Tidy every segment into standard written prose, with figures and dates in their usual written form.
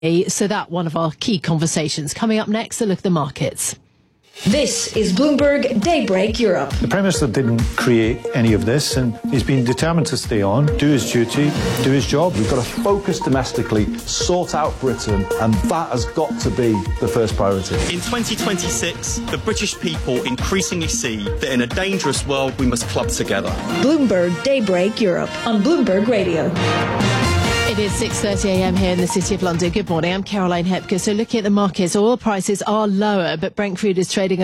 So that one of our key conversations. Coming up next, a look at the markets. This is Bloomberg Daybreak Europe. The Prime Minister didn't create any of this, and he's been determined to stay on, do his duty, do his job. We've got to focus domestically, sort out Britain, and that has got to be the first priority. In 2026, the British people increasingly see that in a dangerous world we must club together. Bloomberg Daybreak Europe on Bloomberg Radio. It is 6:30 a.m. here in the City of London. Good morning, I'm Caroline Hepker. So looking at the markets, oil prices are lower, but Brent crude is trading at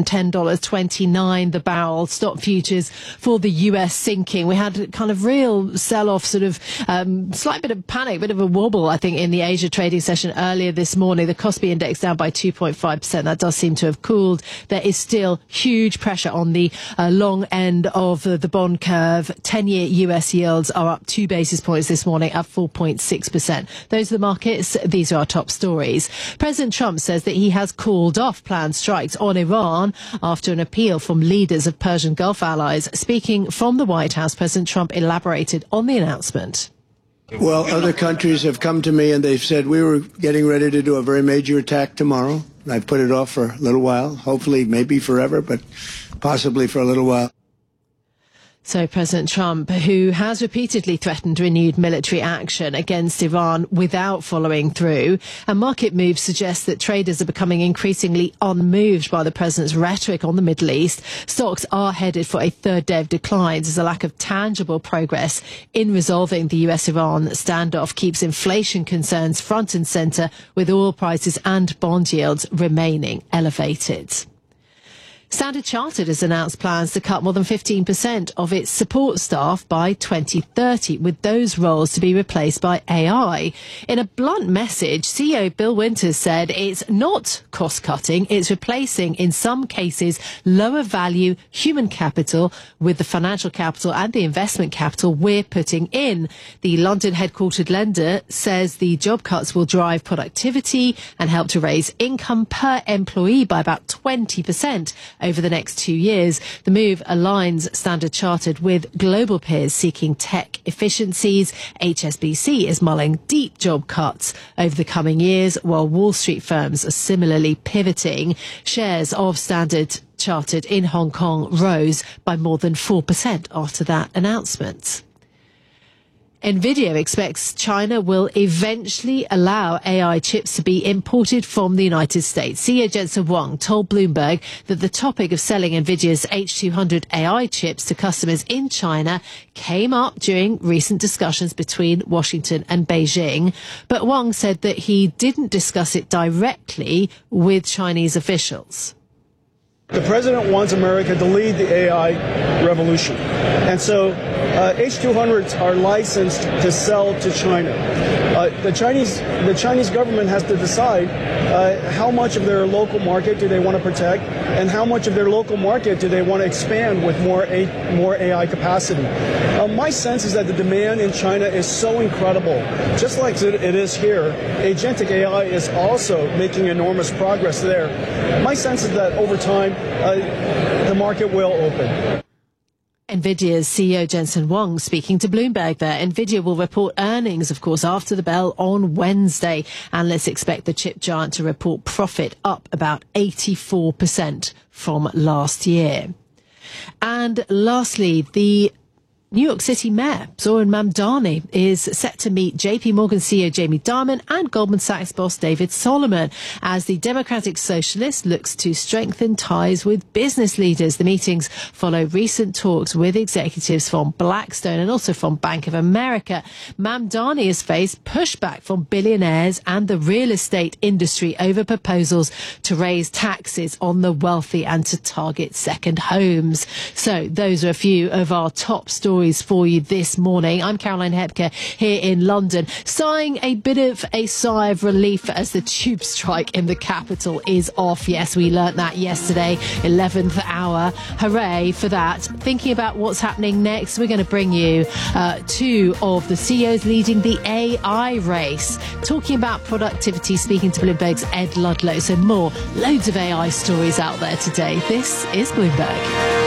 $110.29 the barrel. Stock futures for the US sinking. We had a kind of real sell-off, sort of slight bit of panic, bit of a wobble, I think, in the Asia trading session earlier this morning. The Kospi index down by 2.5%. That does seem to have cooled. There is still huge pressure on the long end of the bond curve. 10-year US yields are up 2 basis points this morning at 4.6%. Those are the markets. These are our top stories. President Trump says that he has called off planned strikes on Iran after an appeal from leaders of Persian Gulf allies. Speaking from the White House, President Trump elaborated on the announcement. Well, other countries have come to me and they've said we were getting ready to do a very major attack tomorrow. I've put it off for a little while, hopefully maybe forever, but possibly for a little while. So President Trump, who has repeatedly threatened renewed military action against Iran without following through, and market moves suggest that traders are becoming increasingly unmoved by the president's rhetoric on the Middle East. Stocks are headed for a third day of declines as a lack of tangible progress in resolving the US-Iran standoff keeps inflation concerns front and centre, with oil prices and bond yields remaining elevated. Standard Chartered has announced plans to cut more than 15% of its support staff by 2030, with those roles to be replaced by AI. In a blunt message, CEO Bill Winters said it's not cost-cutting, it's replacing, in some cases, lower-value human capital with the financial capital and the investment capital we're putting in. The London-headquartered lender says the job cuts will drive productivity and help to raise income per employee by about 20%. Over the next 2 years. The move aligns Standard Chartered with global peers seeking tech efficiencies. HSBC is mulling deep job cuts over the coming years, while Wall Street firms are similarly pivoting. Shares of Standard Chartered in Hong Kong rose by more than 4% after that announcement. NVIDIA expects China will eventually allow AI chips to be imported from the United States. CEO Jensen Huang told Bloomberg that the topic of selling NVIDIA's H200 AI chips to customers in China came up during recent discussions between Washington and Beijing. But Huang said that he didn't discuss it directly with Chinese officials. The president wants America to lead the AI revolution. And so H200s are licensed to sell to China. The Chinese government has to decide how much of their local market do they want to protect and how much of their local market do they want to expand with more AI capacity. My sense is that the demand in China is so incredible. Just like it is here, agentic AI is also making enormous progress there. My sense is that over time, the market will open. NVIDIA's CEO Jensen Huang speaking to Bloomberg there. NVIDIA will report earnings, of course, after the bell on Wednesday. Analysts expect the chip giant to report profit up about 84% from last year. And lastly, the New York City Mayor Zoran Mamdani is set to meet JP Morgan CEO Jamie Dimon and Goldman Sachs boss David Solomon as the Democratic Socialist looks to strengthen ties with business leaders. The meetings follow recent talks with executives from Blackstone and also from Bank of America. Mamdani has faced pushback from billionaires and the real estate industry over proposals to raise taxes on the wealthy and to target second homes. So those are a few of our top stories for you this morning. I'm Caroline Hepker here in London, sighing a bit of a sigh of relief as the tube strike in the capital is off. Yes, we learnt that yesterday, 11th hour. Hooray for that. Thinking about what's happening next, we're going to bring you two of the CEOs leading the AI race, talking about productivity, speaking to Bloomberg's Ed Ludlow. So loads of AI stories out there today. This is Bloomberg.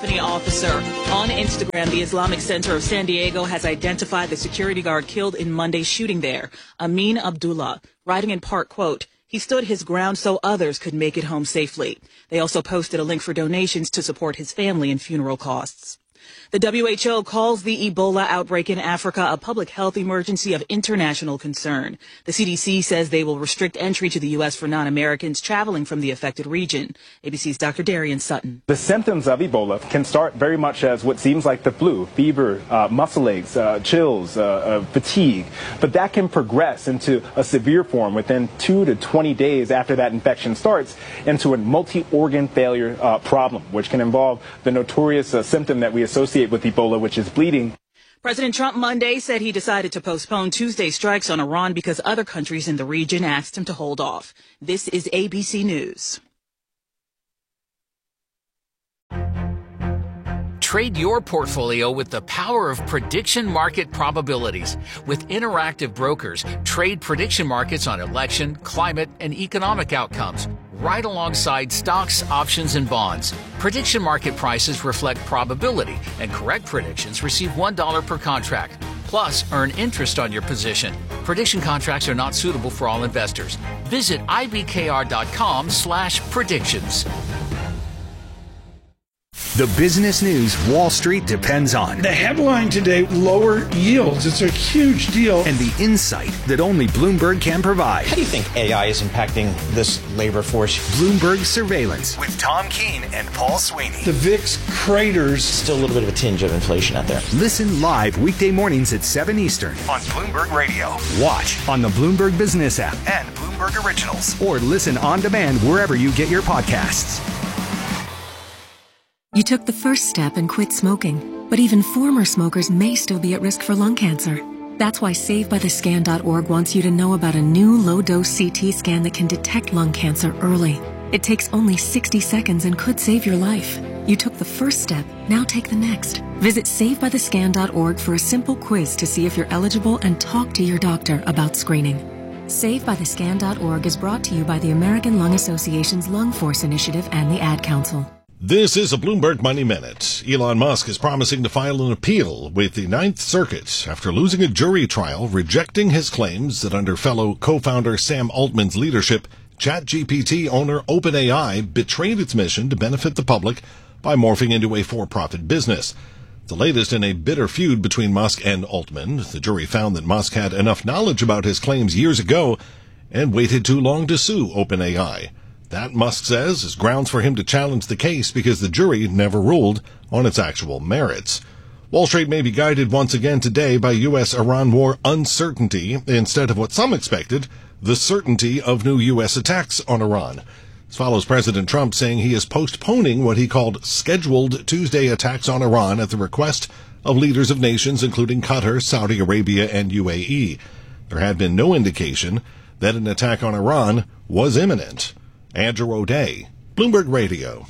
Stephanie Officer. On Instagram, the Islamic Center of San Diego has identified the security guard killed in Monday's shooting there, Amin Abdullah, writing in part, quote, "He stood his ground so others could make it home safely." They also posted a link for donations to support his family and funeral costs. The WHO calls the Ebola outbreak in Africa a public health emergency of international concern. The CDC says they will restrict entry to the U.S. for non-Americans traveling from the affected region. ABC's Dr. Darian Sutton. The symptoms of Ebola can start very much as what seems like the flu, fever, muscle aches, chills, fatigue. But that can progress into a severe form within 2 to 20 days after that infection starts into a multi-organ failure problem, which can involve the notorious symptom that we associate with Ebola, which is bleeding. President Trump Monday said he decided to postpone Tuesday's strikes on Iran because other countries in the region asked him to hold off. This is ABC News. Trade your portfolio with the power of prediction market probabilities. With Interactive Brokers, trade prediction markets on election, climate, and economic outcomes, right alongside stocks, options, and bonds. Prediction market prices reflect probability, and correct predictions receive $1 per contract. Plus, earn interest on your position. Prediction contracts are not suitable for all investors. Visit ibkr.com/predictions. The business news Wall Street depends on. The headline today, lower yields. It's a huge deal. And the insight that only Bloomberg can provide. How do you think AI is impacting this labor force? Bloomberg Surveillance with Tom Keene and Paul Sweeney. The VIX craters. Still a little bit of a tinge of inflation out there. Listen live weekday mornings at 7 Eastern on Bloomberg Radio. Watch on the Bloomberg Business app and Bloomberg Originals. Or listen on demand wherever you get your podcasts. You took the first step and quit smoking, but even former smokers may still be at risk for lung cancer. That's why SaveByTheScan.org wants you to know about a new low-dose CT scan that can detect lung cancer early. It takes only 60 seconds and could save your life. You took the first step, now take the next. Visit SaveByTheScan.org for a simple quiz to see if you're eligible and talk to your doctor about screening. SaveByTheScan.org is brought to you by the American Lung Association's Lung Force Initiative and the Ad Council. This is a Bloomberg Money Minute. Elon Musk is promising to file an appeal with the Ninth Circuit after losing a jury trial rejecting his claims that under fellow co-founder Sam Altman's leadership, ChatGPT owner OpenAI betrayed its mission to benefit the public by morphing into a for-profit business. The latest in a bitter feud between Musk and Altman. The jury found that Musk had enough knowledge about his claims years ago and waited too long to sue OpenAI. That, Musk says, is grounds for him to challenge the case because the jury never ruled on its actual merits. Wall Street may be guided once again today by U.S.-Iran war uncertainty instead of what some expected, the certainty of new U.S. attacks on Iran. This follows President Trump saying he is postponing what he called scheduled Tuesday attacks on Iran at the request of leaders of nations including Qatar, Saudi Arabia, and UAE. There had been no indication that an attack on Iran was imminent. Andrew O'Day, Bloomberg Radio.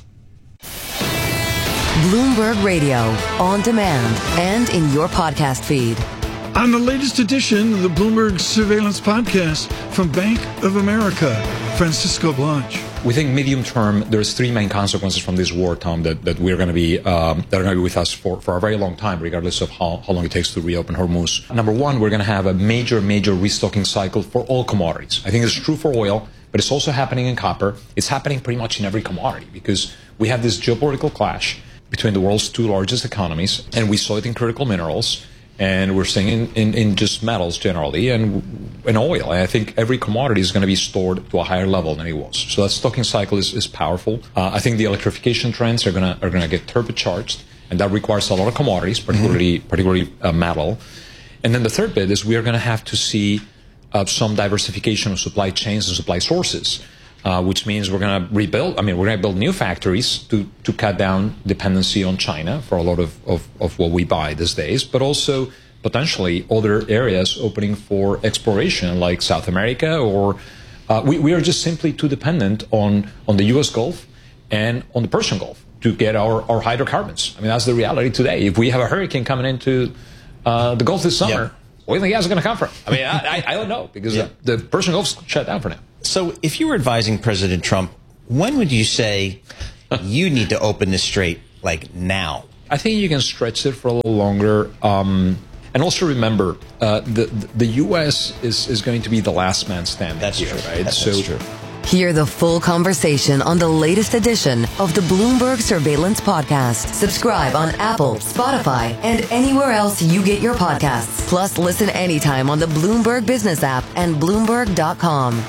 Bloomberg Radio, on demand and in your podcast feed. On the latest edition of the Bloomberg Surveillance Podcast from Bank of America, Francisco Blanch. We think medium term, there's three main consequences from this war, Tom, that we're going to be that are going to be with us for a very long time, regardless of how long it takes to reopen Hormuz. Number one, we're going to have a major restocking cycle for all commodities. I think it's true for oil, but it's also happening in copper. It's happening pretty much in every commodity because we have this geopolitical clash between the world's two largest economies, and we saw it in critical minerals. And we're seeing in just metals generally and in oil. And I think every commodity is going to be stored to a higher level than it was. So that stocking cycle is powerful. I think the electrification trends are going to get turbocharged, and that requires a lot of commodities, particularly metal. And then the third bit is we are going to have to see some diversification of supply chains and supply sources, which means we're going to rebuild. We're going to build new factories to cut down dependency on China for a lot of what we buy these days, but also potentially other areas opening for exploration like South America, or we are just simply too dependent on the U.S. Gulf and on the Persian Gulf to get our hydrocarbons. That's the reality today. If we have a hurricane coming into the Gulf this summer, where do you think gas is going to come from? I don't know, because the Persian Gulf's shut down for now. So if you were advising President Trump, when would you say you need to open this strait like now? I think you can stretch it for a little longer. And also remember, the U.S. is going to be the last man standing. That's here, true. Right? That's true. Hear the full conversation on the latest edition of the Bloomberg Surveillance Podcast. Subscribe on Apple, Spotify, and anywhere else you get your podcasts. Plus, listen anytime on the Bloomberg Business app and Bloomberg.com.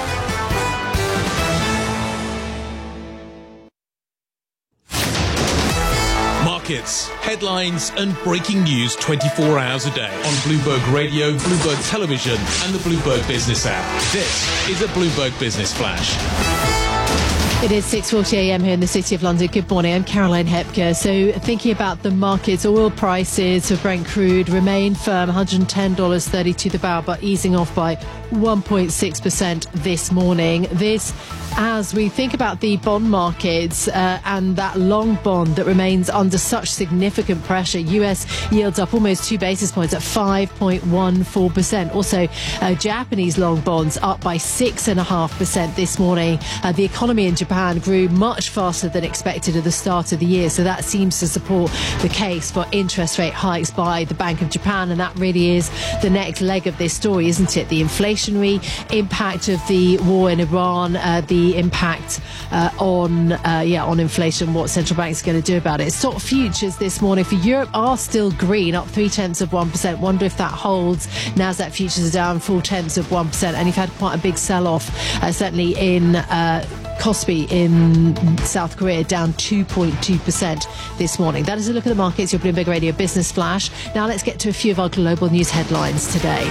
Markets, headlines, and breaking news 24 hours a day on Bloomberg Radio, Bloomberg Television, and the Bloomberg Business app. This is a Bloomberg Business Flash. It is 6:40 a.m. here in the City of London. Good morning. I'm Caroline Hepker. So thinking about the markets, oil prices for Brent crude remain firm, $110.32 the barrel, but easing off by 1.6% this morning. This as we think about the bond markets and that long bond that remains under such significant pressure. US yields up almost 2 basis points at 5.14%. Also, Japanese long bonds up by 6.5% this morning. The economy in Japan grew much faster than expected at the start of the year, so that seems to support the case for interest rate hikes by the Bank of Japan, and that really is the next leg of this story, isn't it? The inflationary impact of the war in Iran, the impact on inflation, what central banks are going to do about it. Stock futures this morning for Europe are still green, up 0.3%. Wonder if that holds. Nasdaq futures are down 0.4%, and you've had quite a big sell-off, certainly in Kospi in South Korea, down 2.2% this morning. That is a look at the markets, your Bloomberg Radio Business Flash. Now let's get to a few of our global news headlines today.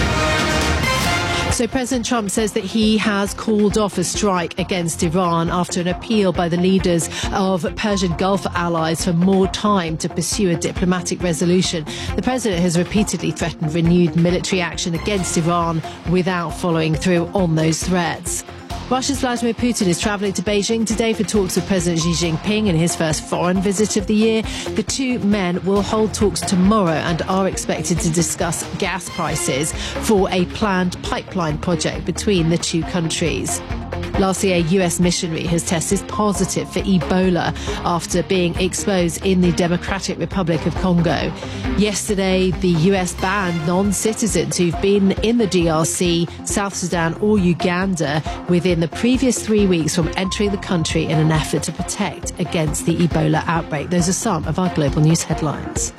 So President Trump says that he has called off a strike against Iran after an appeal by the leaders of Persian Gulf allies for more time to pursue a diplomatic resolution. The president has repeatedly threatened renewed military action against Iran without following through on those threats. Russia's Vladimir Putin is travelling to Beijing today for talks with President Xi Jinping in his first foreign visit of the year. The two men will hold talks tomorrow and are expected to discuss gas prices for a planned pipeline project between the two countries. Lastly, a US missionary has tested positive for Ebola after being exposed in the Democratic Republic of Congo. Yesterday, the US banned non-citizens who've been in the DRC, South Sudan or Uganda within the previous 3 weeks from entering the country in an effort to protect against the Ebola outbreak. Those are some of our global news headlines.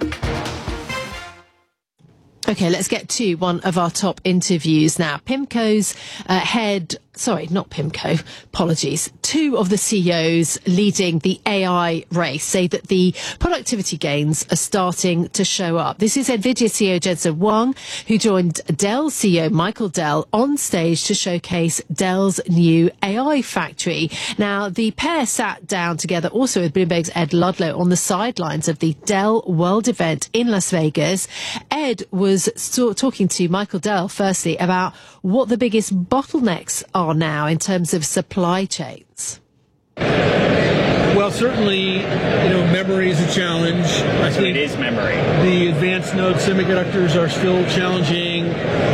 Okay, let's get to one of our top interviews now. PIMCO's two of the CEOs leading the AI race say that the productivity gains are starting to show up. This is NVIDIA CEO Jensen Huang, who joined Dell CEO Michael Dell on stage to showcase Dell's new AI factory. Now, the pair sat down together also with Bloomberg's Ed Ludlow on the sidelines of the Dell World event in Las Vegas. Ed was talking to Michael Dell firstly about what the biggest bottlenecks are now in terms of supply chains. Well, certainly, memory is a challenge. I think it is memory. The advanced node semiconductors are still challenging.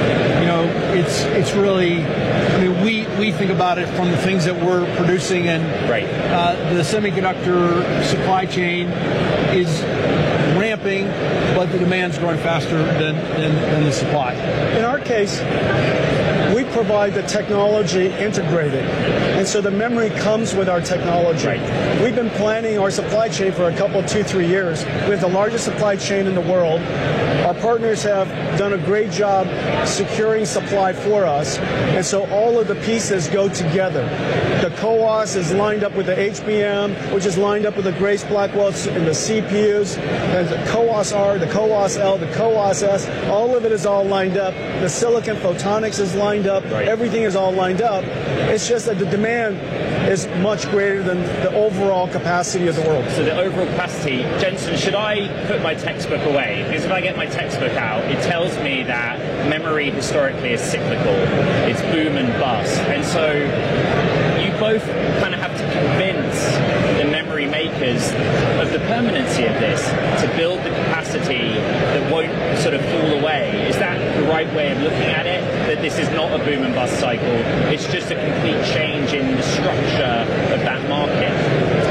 It's really, we think about it from the things that we're producing, and the semiconductor supply chain is ramping, but the demand's growing faster than the supply. In our case, we provide the technology integrated, and so the memory comes with our technology. Right. We've been planning our supply chain for a couple, 2-3 years. We have the largest supply chain in the world. Our partners have done a great job securing supply for us, and so all of the pieces go together. The CoWoS is lined up with the HBM, which is lined up with the Grace Blackwell and the CPUs, and the CoWoS-R, the CoWoS-L, the CoWoS-S, all of it is all lined up. The silicon photonics is lined up. Right. Everything is all lined up. It's just that the demand is much greater than the overall capacity of the world. So the overall capacity, Jensen, should I put my textbook away? Because if I get my textbook out, it tells me that memory historically is cyclical. It's boom and bust. And so you both kind of have to convince the memory makers of the permanency of this to build the capacity that won't sort of fall away. Is that the right way of looking at it? That this is not a boom and bust cycle, it's just a complete change in the structure of that market? Well, my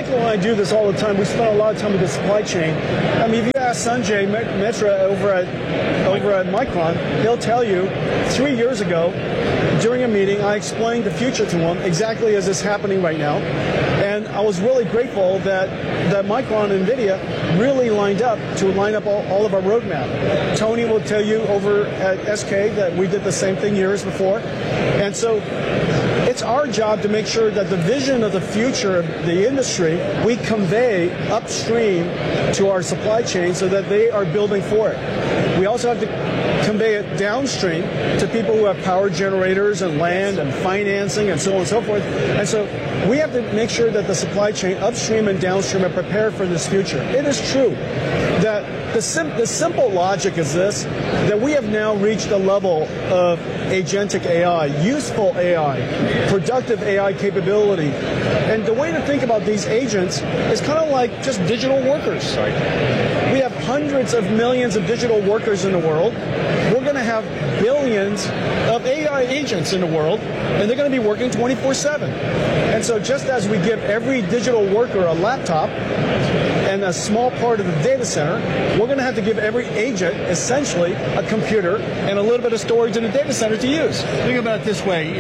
Michael and I do this all the time. We spend a lot of time with the supply chain. I mean, if you ask Sanjay Mehta over at Micron, he'll tell you 3 years ago, during a meeting, I explained the future to him exactly as is happening right now. And I was really grateful that Micron and NVIDIA really lined up all of our roadmap. Tony will tell you over at SK that we did the same thing years before. And so it's our job to make sure that the vision of the future of the industry, we convey upstream to our supply chain so that they are building for it. We also have to convey it downstream to people who have power generators and land and financing and so on and so forth. And so we have to make sure that the supply chain upstream and downstream are prepared for this future. It is true that the simple logic is this, that we have now reached a level of agentic AI, useful AI, productive AI capability. And the way to think about these agents is kind of like just digital workers. We have hundreds of millions of digital workers in the world. We're going to have billions of AI agents in the world, and they're going to be working 24/7. And so just as we give every digital worker a laptop and a small part of the data center, we're going to have to give every agent essentially a computer and a little bit of storage in the data center to use. Think about it this way,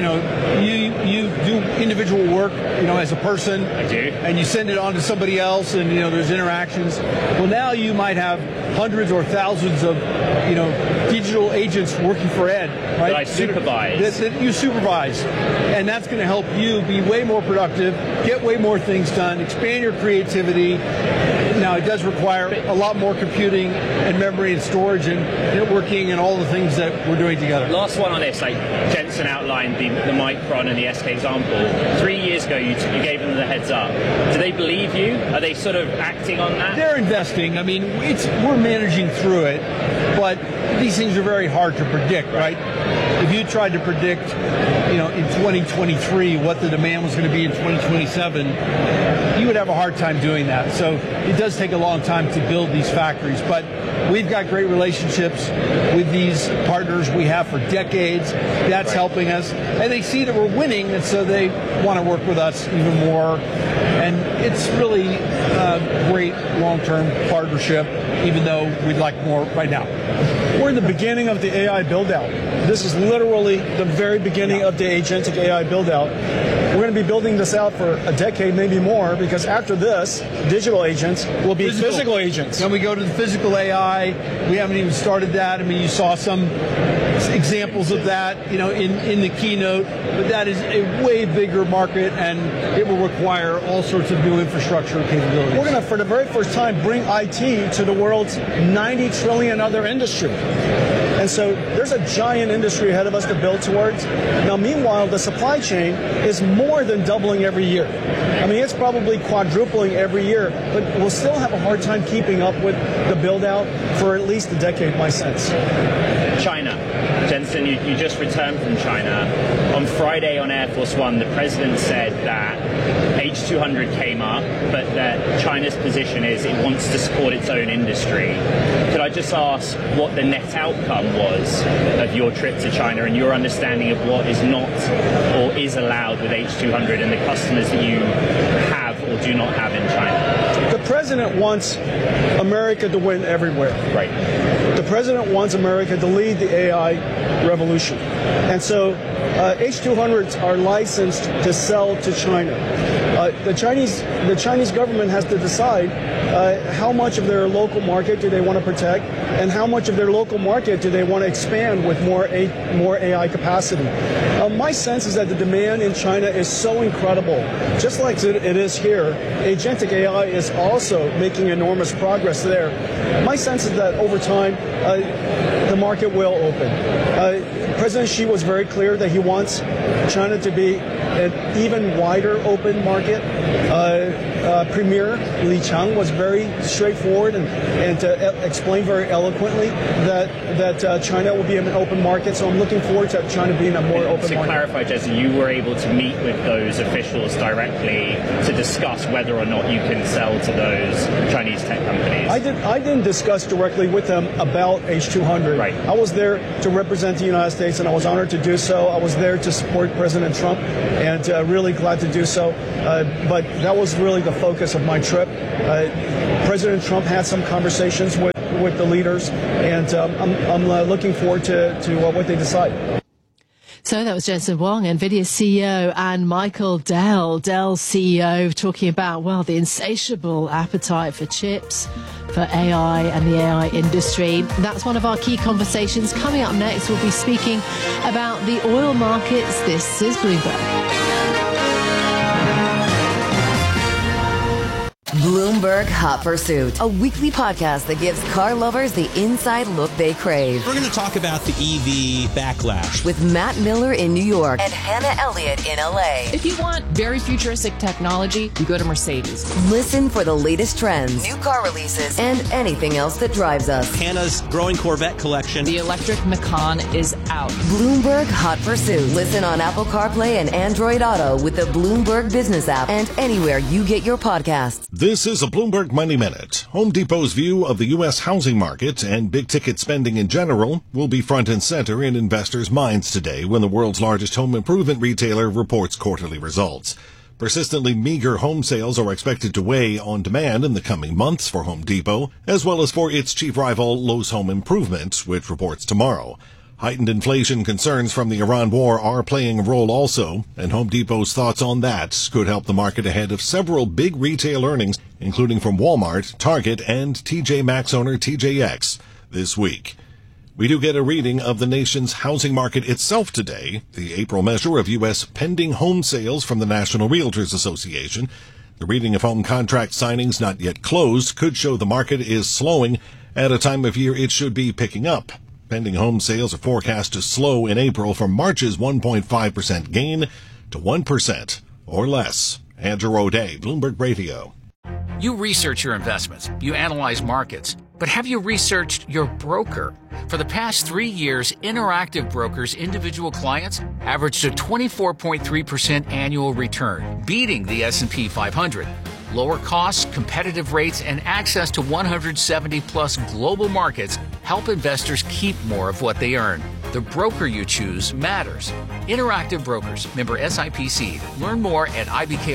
you do individual work, as a person. I do. And you send it on to somebody else, and there's interactions. Well, now you might have hundreds or thousands of digital agents working for Ed, right? That I supervise. That you supervise. And that's going to help you be way more productive, get way more things done, expand your creativity. Now, it does require a lot more computing and memory and storage and networking and all the things that we're doing together. Last one on this, Jensen outlined the Micron and the SK example. 3 years ago, you gave them the heads up. Do they believe you? Are they sort of acting on that? They're investing. I mean, we're managing through it, but these things are very hard to predict, right? If you tried to predict, in 2023 what the demand was going to be in 2027, you would have a hard time doing that. So it does take a long time to build these factories, but we've got great relationships with these partners we have for decades. That's helping us, and they see that we're winning, and so they want to work with us even more. And it's really a great long-term partnership, even though we'd like more right now. We're in the beginning of the AI build-out. This is literally the very beginning of the agentic AI build-out. We're going to be building this out for a decade, maybe more, because after this, digital agents will be physical agents. Then we go to the physical AI. We haven't even started that. I mean, you saw some examples of that, in the keynote, but that is a way bigger market, and it will require all sorts of new infrastructure and capabilities. We're going to, for the very first time, bring IT to the world's 90 trillion other industry. And so there's a giant industry ahead of us to build towards. Now, meanwhile, the supply chain is more than doubling every year. I mean, it's probably quadrupling every year, but we'll still have a hard time keeping up with the build-out for at least a decade, my sense. China. Jensen, you just returned from China. On Friday on Air Force One, the president said that H200 came up, but that China's position is it wants to support its own industry. Could I just ask what the net outcome was of your trip to China and your understanding of what is not or is allowed with H200 and the customers that you have or do not have in China? The president wants America to win everywhere. Right. The president wants America to lead the AI revolution. And so H200s are licensed to sell to China. The Chinese government has to decide how much of their local market do they want to protect and how much of their local market do they want to expand with more AI capacity. My sense is that the demand in China is so incredible. Just like it is here, agentic AI is also making enormous progress there. My sense is that over time, the market will open. President Xi was very clear that he wants China to be an even wider open market. Premier Li Qiang was very straightforward and to explain very eloquently that China will be an open market. So I'm looking forward to China being a more open market. To clarify, Jensen, you were able to meet with those officials directly to discuss whether or not you can sell to those Chinese tech companies. I didn't discuss directly with them about H200. Right. I was there to represent the United States, and I was honored to do so. I was there to support President Trump, and really glad to do so. But that was really the the focus of my trip. President Trump had some conversations with the leaders, and I'm looking forward to what they decide. So that was Jensen Huang, NVIDIA CEO, and Michael Dell, Dell CEO, talking about, well, the insatiable appetite for chips, for AI and the AI industry. That's one of our key conversations. Coming up next, we'll be speaking about the oil markets. This is Bloomberg. Bloomberg Hot Pursuit, a weekly podcast that gives car lovers the inside look they crave. We're going to talk about the EV backlash with Matt Miller in New York and Hannah Elliott in LA. If you want very futuristic technology, you go to Mercedes. Listen for the latest trends, new car releases, and anything else that drives us. Hannah's growing Corvette collection. The electric Macan is out. Bloomberg Hot Pursuit. Listen on Apple CarPlay and Android Auto with the Bloomberg Business app and anywhere you get your podcasts. This is a Bloomberg Money Minute. Home Depot's view of the U.S. housing market and big-ticket spending in general will be front and center in investors' minds today when the world's largest home improvement retailer reports quarterly results. Persistently meager home sales are expected to weigh on demand in the coming months for Home Depot, as well as for its chief rival, Lowe's Home Improvement, which reports tomorrow. Heightened inflation concerns from the Iran war are playing a role also, and Home Depot's thoughts on that could help the market ahead of several big retail earnings, including from Walmart, Target, and TJ Maxx owner TJX this week. We do get a reading of the nation's housing market itself today, the April measure of U.S. pending home sales from the National Realtors Association. The reading of home contract signings not yet closed could show the market is slowing at a time of year it should be picking up. Pending home sales are forecast to slow in April from March's 1.5% gain to 1% or less. Andrew O'Day, Bloomberg Radio. You research your investments, you analyze markets, but have you researched your broker? For the past 3 years, Interactive Brokers' individual clients averaged a 24.3% annual return, beating the S&P 500. Lower costs, competitive rates, and access to 170-plus global markets help investors keep more of what they earn. The broker you choose matters. Interactive Brokers, member SIPC. Learn more at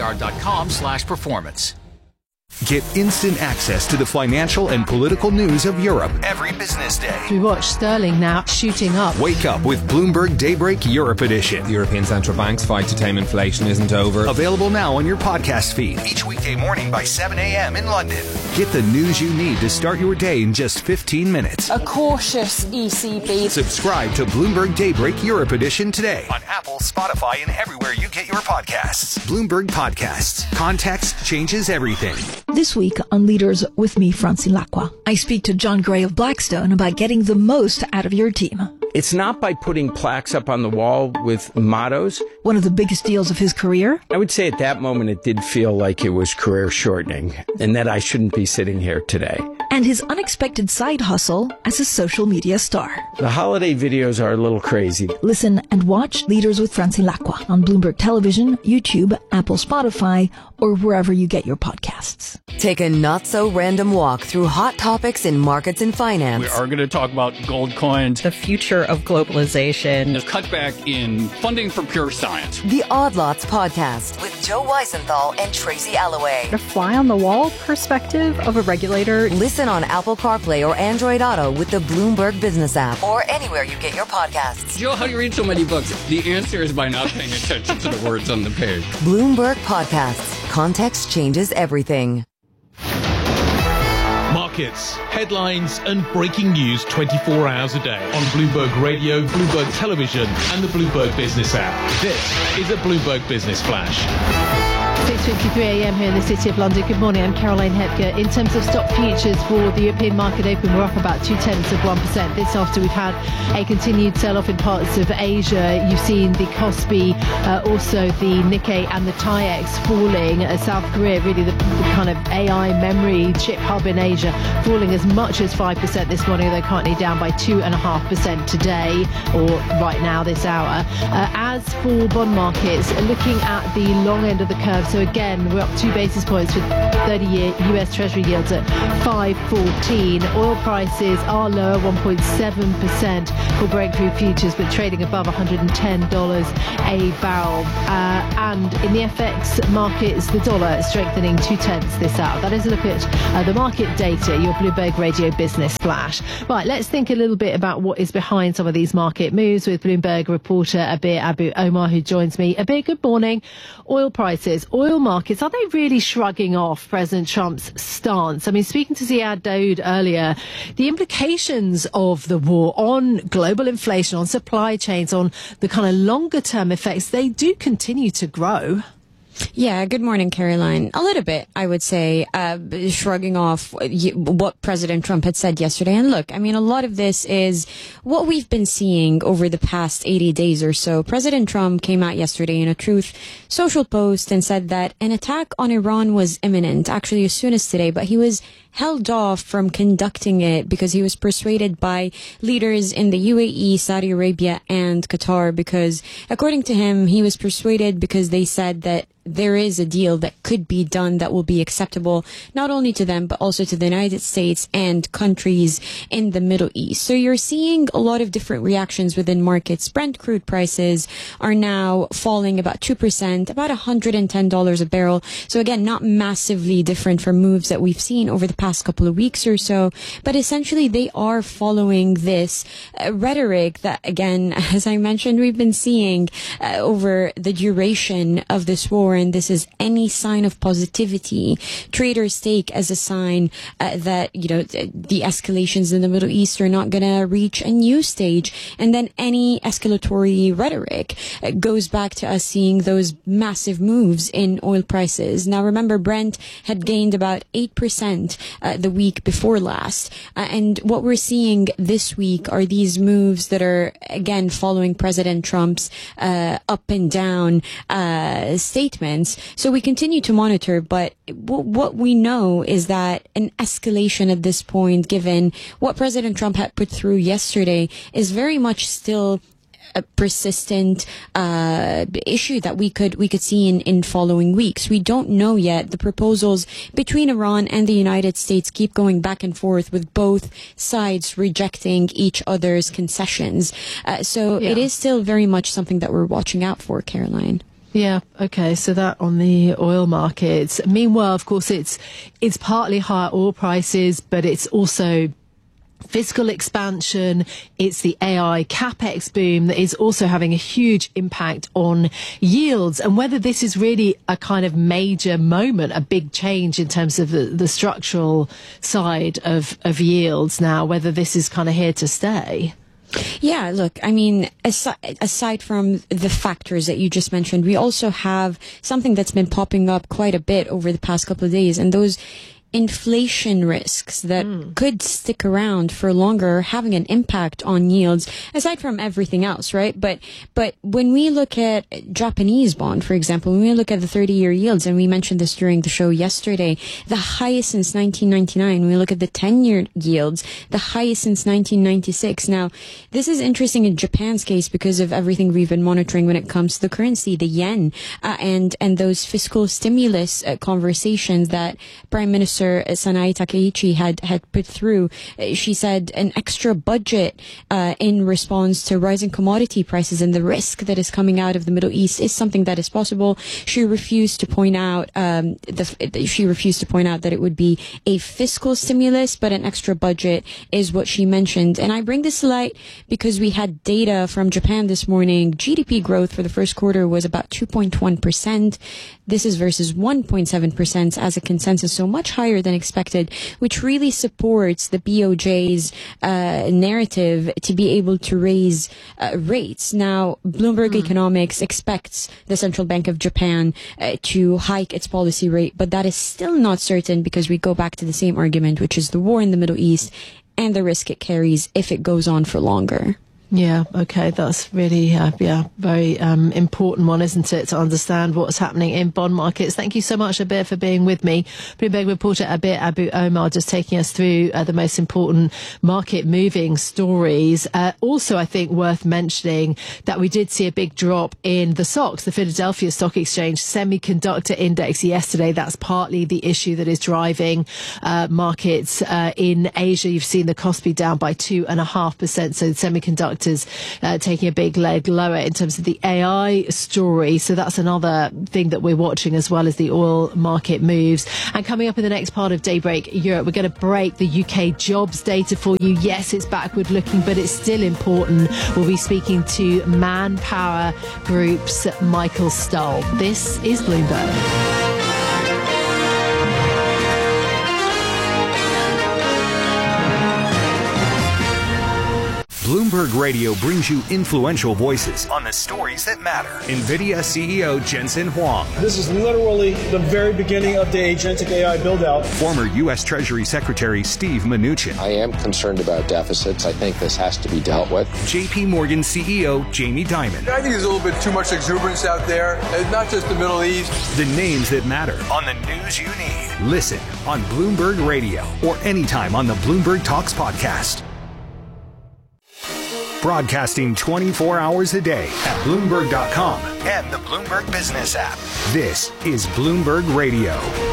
ibkr.com/performance. Get instant access to the financial and political news of Europe every business day. We watch sterling now shooting up. Wake up with Bloomberg Daybreak Europe Edition. The European Central Bank's fight to tame inflation isn't over. Available now on your podcast feed each weekday morning by 7 a.m. in London. Get the news you need to start your day in just 15 minutes. A cautious ECB. Subscribe to Bloomberg Daybreak Europe Edition today on Apple, Spotify, and everywhere you get your podcasts. Bloomberg Podcasts. Context changes everything. This week on Leaders with me, Francine Lacqua, I speak to John Gray of Blackstone about getting the most out of your team. It's not by putting plaques up on the wall with mottos. One of the biggest deals of his career? I would say at that moment it did feel like it was career shortening and that I shouldn't be sitting here today. And his unexpected side hustle as a social media star. The holiday videos are a little crazy. Listen and watch Leaders with Francine Lacqua on Bloomberg Television, YouTube, Apple, Spotify, or wherever you get your podcasts. Take a not-so-random walk through hot topics in markets and finance. We are going to talk about gold coins, the future of globalization, the cutback in funding for pure science. The Odd Lots podcast with Joe Weisenthal and Tracy Alloway. The fly-on-the-wall perspective of a regulator. Listen on Apple CarPlay or Android Auto with the Bloomberg Business app or anywhere you get your podcasts. Joe, how do you read so many books? The answer is by not paying attention to the words on the page. Bloomberg Podcasts. Context changes everything. Markets, headlines, and breaking news 24 hours a day on Bloomberg Radio, Bloomberg Television, and the Bloomberg Business app. This is a Bloomberg Business Flash. 6:53 a.m. here in the City of London. Good morning, I'm Caroline Hepker. In terms of stock futures for the European market open, we're up about 0.2%. This after we've had a continued sell-off in parts of Asia. You've seen the Kospi, also the Nikkei and the TAIEX falling. South Korea, really the kind of AI memory chip hub in Asia, falling as much as 5% this morning, though currently down by 2.5% today, or right now this hour. As for bond markets, looking at the long end of the curve, so again, we're up 2 basis points with 30-year US Treasury yields at 5.14. Oil prices are lower, 1.7% for Brent futures, but trading above $110 a barrel. And in the FX markets, the dollar strengthening 0.2 this hour. That is a look at the market data, your Bloomberg Radio Business Flash. Right, let's think a little bit about what is behind some of these market moves with Bloomberg reporter Abir Abu Omar, who joins me. Abir, good morning. Oil prices, oil markets, are they really shrugging off President Trump's stance? I mean, speaking to Ziad Daoud earlier, the implications of the war on global inflation, on supply chains, on the kind of longer term effects, they do continue to grow. Yeah, good morning, Caroline. A little bit, I would say, shrugging off what President Trump had said yesterday. And look, I mean, a lot of this is what we've been seeing over the past 80 days or so. President Trump came out yesterday in a Truth Social post and said that an attack on Iran was imminent, actually as soon as today, but he was held off from conducting it because he was persuaded by leaders in the UAE, Saudi Arabia, and Qatar, because according to him, he was persuaded because they said that there is a deal that could be done that will be acceptable not only to them but also to the United States and countries in the Middle East. So you're seeing a lot of different reactions within markets. Brent crude prices are now falling about 2%, about $110 a barrel. So again, not massively different from moves that we've seen over the past couple of weeks or so, but essentially they are following this rhetoric that, again, as I mentioned, we've been seeing over the duration of this war. And this is any sign of positivity. Traders take as a sign that, you know, the escalations in the Middle East are not going to reach a new stage. And then any escalatory rhetoric goes back to us seeing those massive moves in oil prices. Now, remember, Brent had gained about 8% the week before last. And what we're seeing this week are these moves that are, again, following President Trump's up and down statements. So we continue to monitor, but what we know is that an escalation at this point, given what President Trump had put through yesterday, is very much still a persistent issue that we could see in following weeks. We don't know yet. The proposals between Iran and the United States keep going back and forth, with both sides rejecting each other's concessions. So it is still very much something that we're watching out for, Caroline. Yeah, okay, so that on the oil markets. Meanwhile, of course, it's partly higher oil prices, but it's also fiscal expansion. It's the AI capex boom that is also having a huge impact on yields. And whether this is really a kind of major moment, a big change in terms of the structural side of yields now, whether this is kind of here to stay. Yeah, look, I mean, aside from the factors that you just mentioned, we also have something that's been popping up quite a bit over the past couple of days, and those inflation risks that could stick around for longer, having an impact on yields, aside from everything else, right? But when we look at Japanese bond, for example, when we look at the 30-year yields, and we mentioned this during the show yesterday, the highest since 1999. When we look at the 10-year yields, the highest since 1996. Now, this is interesting in Japan's case because of everything we've been monitoring when it comes to the currency, the yen, and those fiscal stimulus conversations that Prime Minister Sanae Takaichi had put through. She said an extra budget in response to rising commodity prices and the risk that is coming out of the Middle East is something that is possible. She refused to point out that it would be a fiscal stimulus, but an extra budget is what she mentioned. And I bring this to light because we had data from Japan this morning. GDP growth for the first quarter was about 2.1%. This is versus 1.7% as a consensus, so much higher than expected, which really supports the BOJ's narrative to be able to raise rates. Now, Bloomberg Economics expects the Central Bank of Japan to hike its policy rate, but that is still not certain because we go back to the same argument, which is the war in the Middle East and the risk it carries if it goes on for longer. Yeah, okay, that's really, very important one, isn't it, to understand what's happening in bond markets. Thank you so much, Abir, for being with me. Bloomberg reporter Abir Abu Omar just taking us through the most important market-moving stories. Also, I think worth mentioning that we did see a big drop in the SOX, the Philadelphia Stock Exchange Semiconductor Index yesterday. That's partly the issue that is driving markets in Asia. You've seen the Kospi down by 2.5%, so semiconductors taking a big leg lower in terms of the AI story. So that's another thing that we're watching, as well as the oil market moves. And coming up in the next part of Daybreak Europe, we're going to break the UK jobs data for you. Yes, it's backward looking, but it's still important. We'll be speaking to Manpower Group's Michael Stull. This is Bloomberg. Bloomberg Radio brings you influential voices on the stories that matter. NVIDIA CEO Jensen Huang. This is literally the very beginning of the agentic AI build-out. Former U.S. Treasury Secretary Steve Mnuchin. I am concerned about deficits. I think this has to be dealt with. J.P. Morgan CEO Jamie Dimon. I think there's a little bit too much exuberance out there, not just the Middle East. The names that matter on the news you need. Listen on Bloomberg Radio or anytime on the Bloomberg Talks podcast. Broadcasting 24 hours a day at Bloomberg.com and the Bloomberg Business app. This is Bloomberg Radio.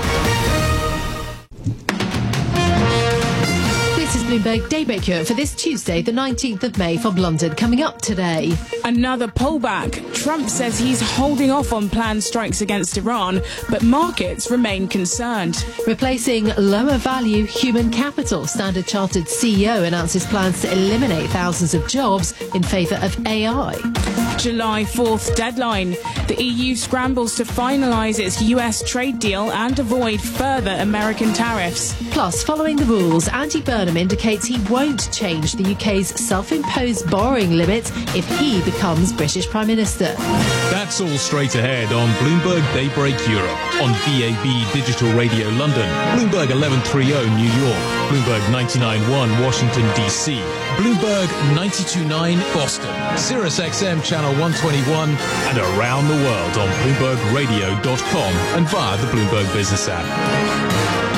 This is Bloomberg Daybreak Europe for this Tuesday, the 19th of May from London. Coming up today. Another pullback. Trump says he's holding off on planned strikes against Iran, but markets remain concerned. Replacing lower value human capital. Standard Chartered CEO announces plans to eliminate thousands of jobs in favour of AI. July 4th deadline. The EU scrambles to finalise its US trade deal and avoid further American tariffs. Plus, following the rules, Andy Burnham indicates he won't change the UK's self-imposed borrowing limit if he becomes British Prime Minister. That's all straight ahead on Bloomberg Daybreak Europe, on DAB Digital Radio London, Bloomberg 1130 New York, Bloomberg 99.1 Washington DC, Bloomberg 92.9 Boston, Sirius XM Channel 121, and around the world on BloombergRadio.com and via the Bloomberg Business app.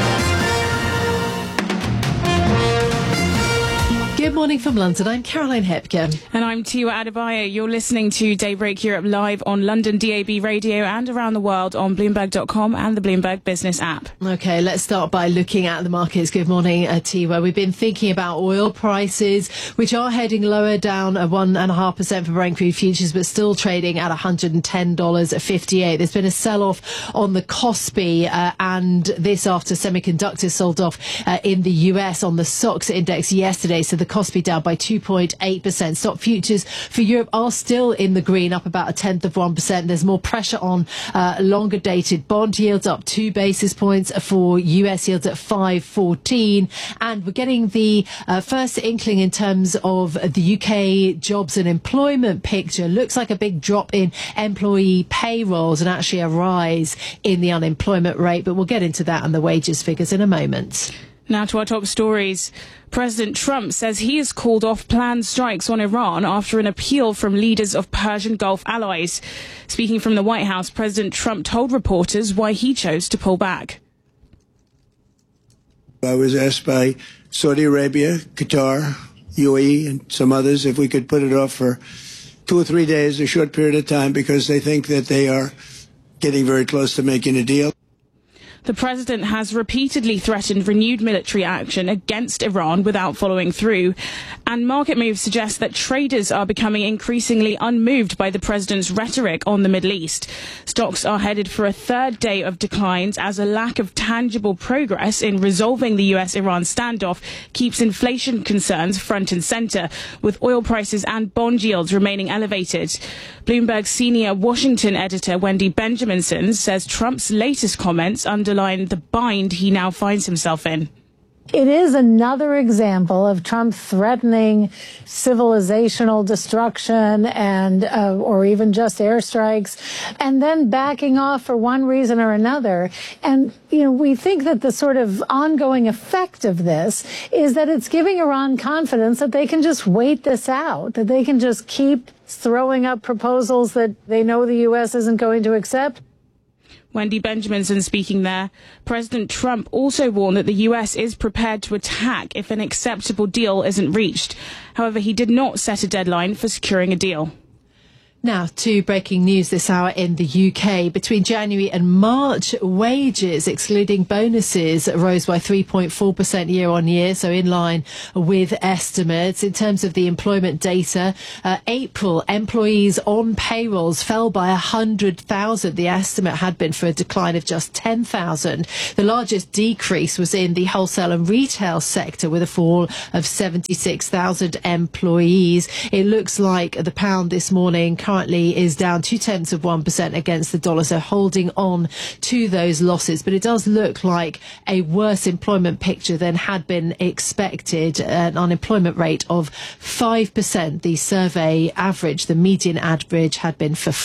Good morning from London. I'm Caroline Hepker. And I'm Tiwa Adebayo. You're listening to Daybreak Europe live on London DAB Radio and around the world on Bloomberg.com and the Bloomberg Business app. Okay, let's start by looking at the markets. Good morning, Tiwa. We've been thinking about oil prices, which are heading lower, down 1.5% for Brent crude futures, but still trading at $110.58. There's been a sell-off on the Kospi, and this after semiconductors sold off in the US on the SOX index yesterday. So the Kospi down by 2.8%. Stock futures for Europe are still in the green, up about 0.1%. There's more pressure on longer dated bond yields, up 2 basis points for US yields at 5.14. And we're getting the first inkling in terms of the UK jobs and employment picture. Looks like a big drop in employee payrolls and actually a rise in the unemployment rate. But we'll get into that and the wages figures in a moment. Now to our top stories. President Trump says he has called off planned strikes on Iran after an appeal from leaders of Persian Gulf allies. Speaking from the White House, President Trump told reporters why he chose to pull back. I was asked by Saudi Arabia, Qatar, UAE, and some others if we could put it off for 2 or 3 days, a short period of time, because they think that they are getting very close to making a deal. The president has repeatedly threatened renewed military action against Iran without following through. And market moves suggest that traders are becoming increasingly unmoved by the president's rhetoric on the Middle East. Stocks are headed for a third day of declines as a lack of tangible progress in resolving the US-Iran standoff keeps inflation concerns front and center, with oil prices and bond yields remaining elevated. Bloomberg senior Washington editor Wendy Benjaminson says Trump's latest comments underline the bind he now finds himself in. It is another example of Trump threatening civilizational destruction and or even just airstrikes, and then backing off for one reason or another. And, you know, we think that the sort of ongoing effect of this is that it's giving Iran confidence that they can just wait this out, that they can just keep throwing up proposals that they know the U.S. isn't going to accept. Wendy Benjaminson speaking there. President Trump also warned that the US is prepared to attack if an acceptable deal isn't reached. However, he did not set a deadline for securing a deal. Now to breaking news this hour in the UK. Between January and March, wages, excluding bonuses, rose by 3.4% year on year, so in line with estimates. In terms of the employment data, April employees on payrolls fell by 100,000. The estimate had been for a decline of just 10,000. The largest decrease was in the wholesale and retail sector, with a fall of 76,000 employees. It looks like the pound this morning currently is down 0.2% against the dollar, so holding on to those losses. But it does look like a worse employment picture than had been expected. An unemployment rate of 5%. The survey average, the median average, had been for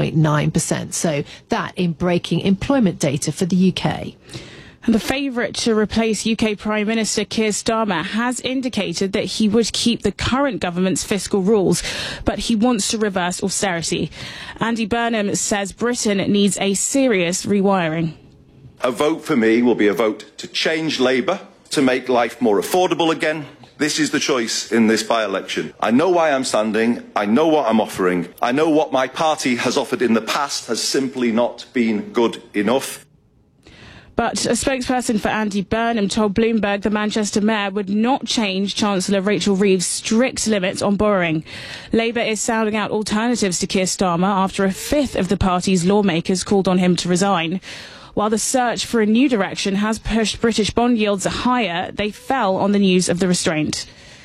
4.9%. So that in breaking employment data for the UK. And the favourite to replace UK Prime Minister Keir Starmer has indicated that he would keep the current government's fiscal rules, but he wants to reverse austerity. Andy Burnham says Britain needs a serious rewiring. A vote for me will be a vote to change Labour, to make life more affordable again. This is the choice in this by-election. I know why I'm standing, I know what I'm offering, I know what my party has offered in the past has simply not been good enough. But a spokesperson for Andy Burnham told Bloomberg the Manchester mayor would not change Chancellor Rachel Reeves' strict limits on borrowing. Labour is sounding out alternatives to Keir Starmer after a fifth of the party's lawmakers called on him to resign. While the search for a new direction has pushed British bond yields higher, they fell on the news of the restraint.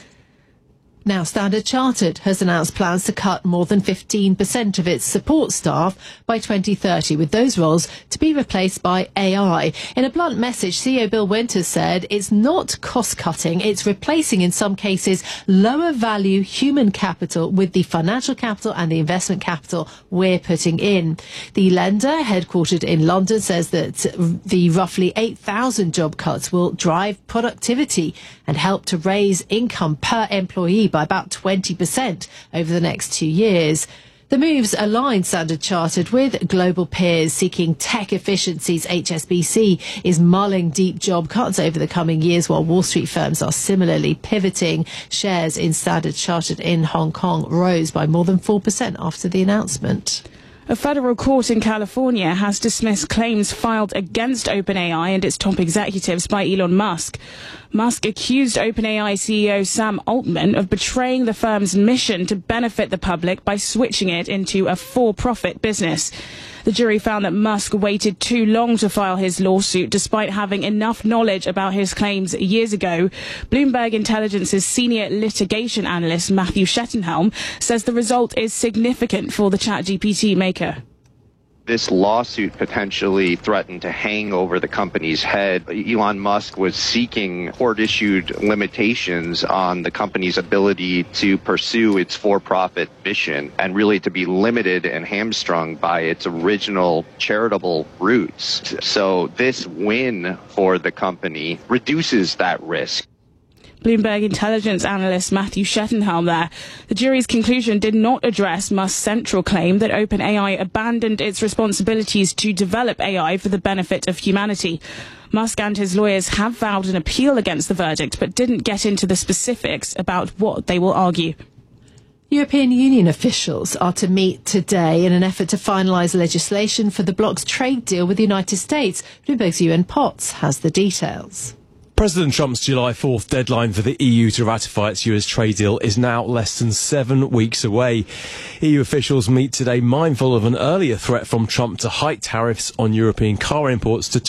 Now, Standard Chartered has announced plans to cut more than 15% of its support staff by 2030, with those roles to be replaced by AI. In a blunt message, CEO Bill Winters said it's not cost-cutting, it's replacing, in some cases, lower-value human capital with the financial capital and the investment capital we're putting in. The lender, headquartered in London, says that the roughly 8,000 job cuts will drive productivity and help to raise income per employee by about 20% over the next 2 years. The moves align Standard Chartered with global peers seeking tech efficiencies. HSBC is mulling deep job cuts over the coming years, while Wall Street firms are similarly pivoting. Shares in Standard Chartered in Hong Kong rose by more than 4% after the announcement. A federal court in California has dismissed claims filed against OpenAI and its top executives by Elon Musk. Musk accused OpenAI CEO Sam Altman of betraying the firm's mission to benefit the public by switching it into a for-profit business. The jury found that Musk waited too long to file his lawsuit, despite having enough knowledge about his claims years ago. Bloomberg Intelligence's senior litigation analyst Matthew Schettenhelm says the result is significant for the ChatGPT maker. This lawsuit potentially threatened to hang over the company's head. Elon Musk was seeking court-issued limitations on the company's ability to pursue its for-profit mission and really to be limited and hamstrung by its original charitable roots. So this win for the company reduces that risk. Bloomberg intelligence analyst Matthew Schettenhelm there. The jury's conclusion did not address Musk's central claim that OpenAI abandoned its responsibilities to develop AI for the benefit of humanity. Musk and his lawyers have vowed an appeal against the verdict, but didn't get into the specifics about what they will argue. European Union officials are to meet today in an effort to finalise legislation for the bloc's trade deal with the United States. Bloomberg's Ewan Potts has the details. President Trump's July 4th deadline for the EU to ratify its US trade deal is now less than 7 weeks away. EU officials meet today mindful of an earlier threat from Trump to hike tariffs on European car imports to